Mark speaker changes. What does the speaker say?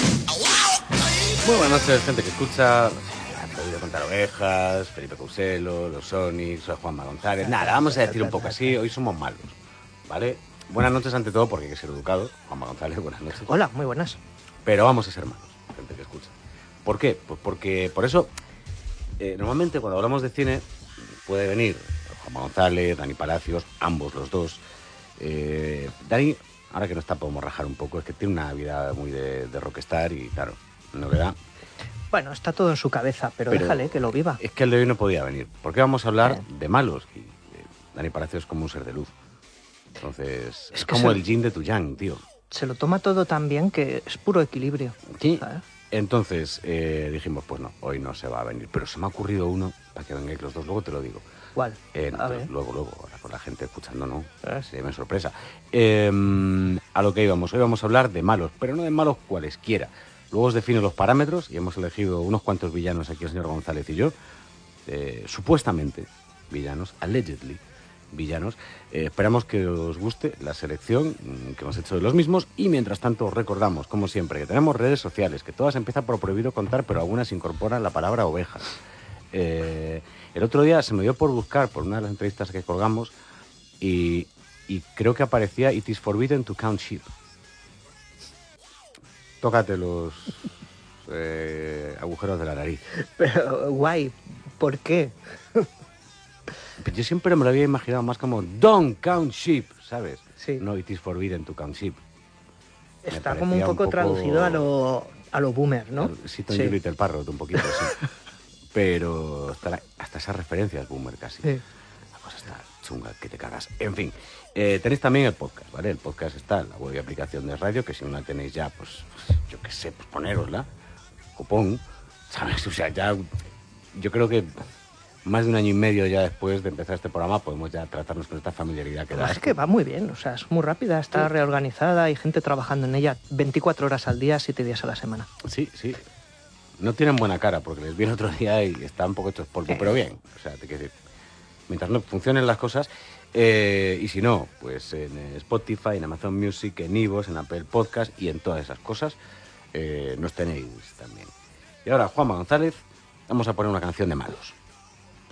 Speaker 1: Muy buenas noches, gente que escucha. He oído contar ovejas, Felipe Couselo, los Sonics, soy Juanma González. Nada, vamos a decir un poco así, hoy somos malos, ¿vale? Buenas noches ante todo, porque hay que ser educado. Juanma González, buenas noches.
Speaker 2: Hola, muy buenas.
Speaker 1: Pero vamos a ser malos, gente que escucha. ¿Por qué? Pues porque, por eso, normalmente cuando hablamos de cine, puede venir Juanma González, Dani Palacios, ambos los dos. Dani, ahora que no está, podemos rajar un poco, es que tiene una vida muy de rockstar y, claro, no le da.
Speaker 2: Bueno, está todo en su cabeza, pero déjale que lo viva.
Speaker 1: Es que el de hoy no podía venir. ¿Por qué vamos a hablar de malos? Y, Dani Palacios es como un ser de luz. Entonces, es como el yin de tu yang, tío.
Speaker 2: Se lo toma todo tan bien que es puro equilibrio.
Speaker 1: Sí.
Speaker 2: ¿Sabes?
Speaker 1: Entonces dijimos, pues no, hoy no se va a venir. Pero se me ha ocurrido uno para que vengáis los dos, luego te lo digo.
Speaker 2: ¿Cuál?
Speaker 1: Luego, ahora con la gente escuchando, ¿no? Se me sorpresa. A lo que íbamos, hoy vamos a hablar de malos, pero no de malos cualesquiera. Luego os defino los parámetros y hemos elegido unos cuantos villanos aquí el señor González y yo. Supuestamente villanos, allegedly villanos. Esperamos que os guste la selección que hemos hecho de los mismos y mientras tanto os recordamos, como siempre, que tenemos redes sociales, que todas empiezan por prohibido contar, pero algunas incorporan la palabra ovejas. El otro día se me dio por buscar por una de las entrevistas que colgamos y creo que aparecía It is forbidden to count sheep. Tócate los agujeros de la nariz.
Speaker 2: Pero, guay, ¿por qué?
Speaker 1: Yo siempre me lo había imaginado más como Don't count sheep, ¿sabes?
Speaker 2: Sí.
Speaker 1: No, It is forbidden to count sheep.
Speaker 2: Está como un poco traducido a lo boomer, ¿no?
Speaker 1: Sí, Tom Little Parrot, un poquito así. Pero hasta esas referencias boomer casi.
Speaker 2: Sí.
Speaker 1: La cosa está chunga, que te cagas. En fin, tenéis también el podcast, ¿vale? El podcast está en la web y aplicación de radio, que si no la tenéis ya, pues yo qué sé, pues ponérosla. Copón, ¿sabes? O sea, ya yo creo que más de 1 año y medio ya después de empezar este programa podemos ya tratarnos con esta familiaridad que da.
Speaker 2: Es que va muy bien, o sea, es muy rápida, está reorganizada, hay gente trabajando en ella 24 horas al día, 7 días a la semana.
Speaker 1: Sí, sí. No tienen buena cara porque les vi el otro día y están un poco hechos polvo, pero bien. O sea, te quiero decir, mientras no funcionen las cosas, y si no, pues en Spotify, en Amazon Music, en iVoox, en Apple Podcast y en todas esas cosas nos tenéis también. Y ahora, Juanma González, vamos a poner una canción de malos.